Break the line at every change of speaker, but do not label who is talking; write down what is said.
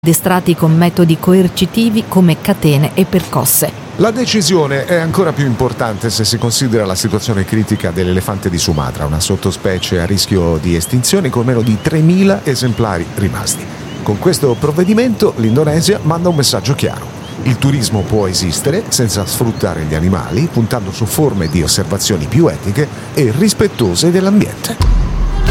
addestrati con metodi coercitivi come catene e percosse.
La decisione è ancora più importante se si considera la situazione critica dell'elefante di Sumatra, una sottospecie a rischio di estinzione con meno di 3.000 esemplari rimasti. Con questo provvedimento l'Indonesia manda un messaggio chiaro. Il turismo può esistere senza sfruttare gli animali, puntando su forme di osservazioni più etiche e rispettose dell'ambiente.